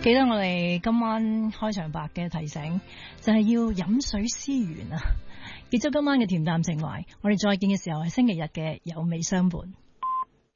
記得我哋今晚開場白嘅提醒，就係要飲水思源啊！結束今晚嘅恬淡情懷，我哋再見嘅時候係星期日嘅有味相伴。